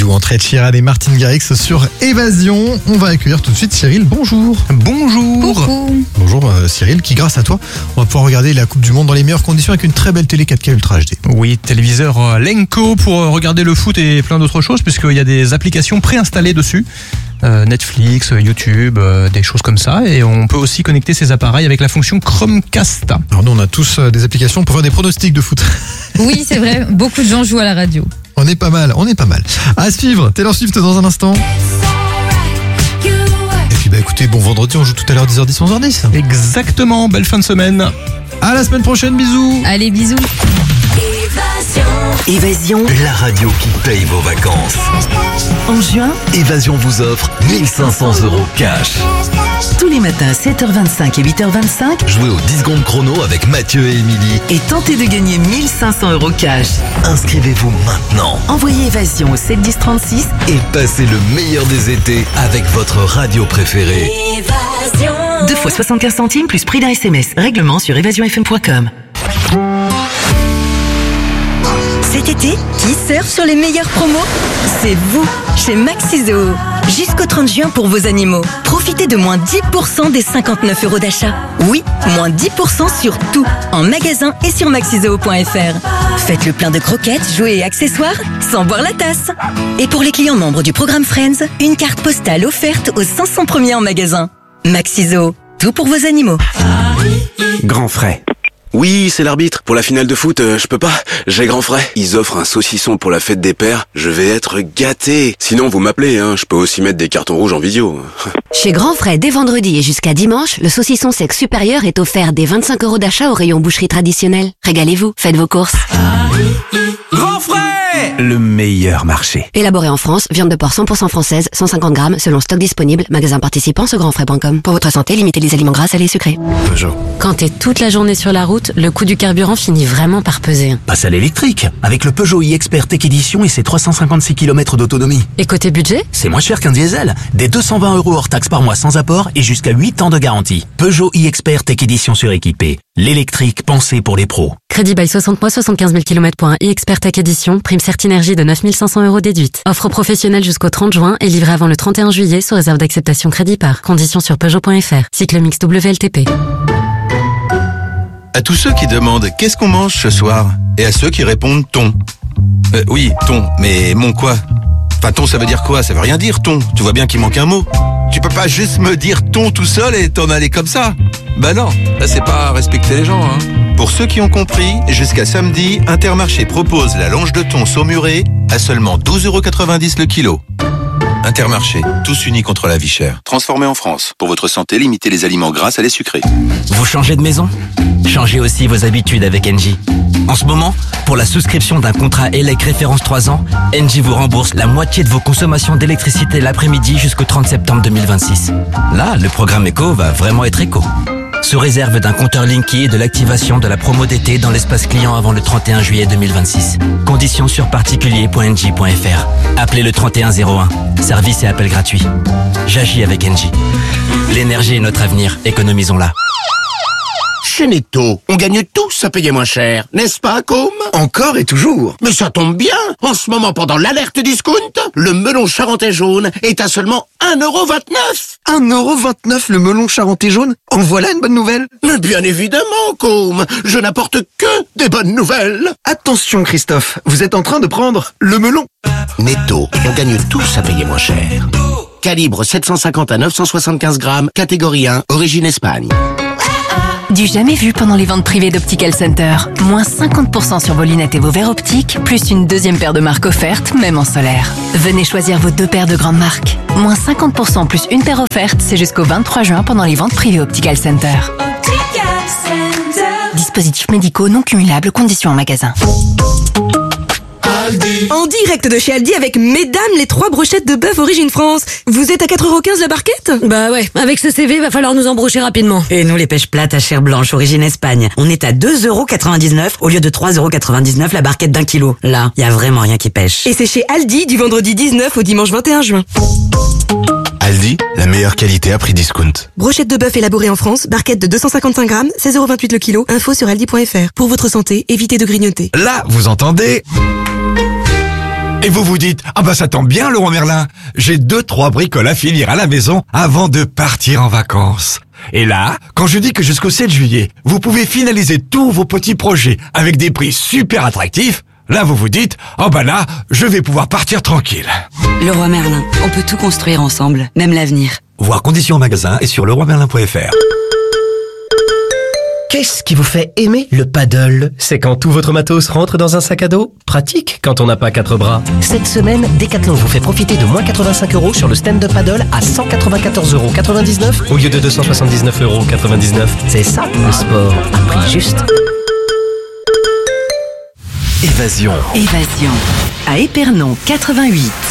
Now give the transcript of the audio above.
Bizou entre Ed Sheeran et Martin Garrix sur Évasion. On va accueillir tout de suite Cyril. Bonjour. Bonjour. Coucou. Bonjour Cyril, qui grâce à toi, on va pouvoir regarder la Coupe du Monde dans les meilleures conditions avec une très belle télé 4K Ultra HD. Oui, téléviseur Lenko pour regarder le foot et plein d'autres choses, puisqu'il y a des applications préinstallées dessus. Netflix, YouTube, des choses comme ça. Et on peut aussi connecter ces appareils avec la fonction Chromecast. Alors nous, on a tous des applications pour faire des pronostics de foot. Oui, c'est vrai, beaucoup de gens jouent à la radio. On est pas mal. À suivre, Taylor Swift dans un instant. Et puis écoutez, bon vendredi, on joue tout à l'heure 10h10, 11h10. Exactement, belle fin de semaine. À la semaine prochaine, bisous. Allez, bisous. Évasion, la radio qui paye vos vacances. En juin, Évasion vous offre 1500 € cash. tous les matins 7h25 et 8h25, Jouez au 10 secondes chrono avec Mathieu et Émilie. et tentez de gagner 1500 € cash. Inscrivez-vous maintenant Envoyez Évasion au 71036 et passez le meilleur des étés avec votre radio préférée. 2 fois 75 centimes plus prix d'un SMS. Règlement sur évasionfm.com. Cet été, qui surfe sur les meilleures promos? C'est vous, chez Maxizo. Jusqu'au 30 juin pour vos animaux. Profitez de moins 10% des 59 € d'achat. Oui, moins 10% sur tout, en magasin et sur maxizoo.fr. Faites le plein de croquettes, jouets et accessoires, sans boire la tasse. Et pour les clients membres du programme Friends, une carte postale offerte aux 500 premiers en magasin. Maxizo, tout pour vos animaux. Grand frais. Oui, c'est l'arbitre. Pour la finale de foot, je peux pas. J'ai grand frais. Ils offrent un saucisson pour la fête des pères. Je vais être gâté. Sinon, vous m'appelez, hein. Je peux aussi mettre des cartons rouges en vidéo. Chez Grand Frais, dès vendredi et jusqu'à dimanche, le saucisson sec supérieur est offert dès 25 € d'achat au rayon boucherie traditionnelle. Régalez-vous, faites vos courses. Grand frais, le meilleur marché. Élaboré en France, viande de porc 100% française, 150 grammes, selon stock disponible, magasin participant sur grandfrais.com. Pour votre santé, limitez les aliments gras, salés et sucrés. Peugeot. Quand t'es toute la journée sur la route, le coût du carburant finit vraiment par peser. Passe à l'électrique, avec le Peugeot e-Expert Tech Edition et ses 356 km d'autonomie. Et côté budget, C'est moins cher qu'un diesel. Des 220 € hors taxe par mois sans apport et jusqu'à 8 ans de garantie. Peugeot e-Expert Tech Edition suréquipé. L'électrique pensé pour les pros. crédit bail 60 mois, 75 000 km pour un e-Expert Tech Edition, prime Certinergie de 9 500 € déduite. Offre professionnelle jusqu'au 30 juin et livrée avant le 31 juillet sous réserve d'acceptation crédit par. Conditions sur Peugeot.fr. Cycle mix WLTP. À tous ceux qui demandent qu'est-ce qu'on mange ce soir et à ceux qui répondent thon. Oui, thon, mais mon quoi? Enfin, thon, ça veut dire quoi? Ça veut rien dire, thon. Tu vois bien qu'il manque un mot. Tu peux pas juste me dire thon tout seul et t'en aller comme ça. Bah non, là c'est pas respecter les gens, hein. Pour ceux qui ont compris, jusqu'à samedi, Intermarché propose la longe de thon saumurée à seulement 12,90 € le kilo. Intermarché, tous unis contre la vie chère. Transformé en France. Pour votre santé, limitez les aliments gras, salés, sucrés. Vous changez de maison? Changez aussi vos habitudes avec Engie. En ce moment, pour la souscription d'un contrat ELEC référence 3 ans, Engie vous rembourse la moitié de vos consommations d'électricité l'après-midi jusqu'au 30 septembre 2026. Là, le programme éco va vraiment être éco. Sous réserve d'un compteur Linky et de l'activation de la promo d'été dans l'espace client avant le 31 juillet 2026. Conditions sur particulier.engie.fr. Appelez le 3101. Service et appel gratuit. J'agis avec Engie. L'énergie est notre avenir. Économisons-la. Chez Netto, on gagne tous à payer moins cher, n'est-ce pas, Côme? Encore et toujours. Mais ça tombe bien. En ce moment, pendant l'alerte discount, le melon charentais jaune est à seulement 1,29 €. 1,29 € le melon charentais jaune? En voilà une bonne nouvelle. Mais bien évidemment, Côme. Je n'apporte que des bonnes nouvelles. Attention, Christophe, vous êtes en train de prendre le melon. Netto, on gagne tous à payer moins cher. Calibre 750 à 975 grammes, catégorie 1, origine Espagne. Du jamais vu pendant les ventes privées d'Optical Center. Moins 50% sur vos lunettes et vos verres optiques, plus une deuxième paire de marques offerte, même en solaire. Venez choisir vos 2 paires de grandes marques. Moins 50% plus une paire offerte, c'est jusqu'au 23 juin pendant les ventes privées Optical Center. Dispositifs médicaux non cumulables, conditions en magasin. En direct de chez Aldi avec mesdames les 3 brochettes de bœuf origine France. Vous êtes à 4,15 € la barquette? Bah ouais, avec ce CV, va falloir nous embrocher rapidement. Et nous, les pêches plates à chair blanche, origine Espagne. On est à 2,99 € au lieu de 3,99 € la barquette d'1 kilo. Là, y a vraiment rien qui pêche. Et c'est chez Aldi du vendredi 19 au dimanche 21 juin. Aldi, la meilleure qualité à prix discount. Brochette de bœuf élaborée en France, barquette de 255 grammes, 16,28 € le kilo. Info sur aldi.fr. Pour votre santé, évitez de grignoter. Là, vous entendez Et vous vous dites, ah bah ça tombe bien Leroy Merlin, j'ai 2-3 bricoles à finir à la maison avant de partir en vacances. Et là, quand je dis que jusqu'au 7 juillet, vous pouvez finaliser tous vos petits projets avec des prix super attractifs, là vous vous dites, oh bah là, je vais pouvoir partir tranquille. Leroy Merlin, on peut tout construire ensemble, même l'avenir. Voir conditions en magasin et sur leroymerlin.fr. Qu'est-ce qui vous fait aimer le paddle? C'est quand tout votre matos rentre dans un sac à dos? Pratique quand on n'a pas 4 bras. Cette semaine, Decathlon vous fait profiter de moins 85 € sur le stand-up paddle à 194,99 € au lieu de 279,99 €. C'est ça, le sport à prix juste. Évasion. À Épernon 88.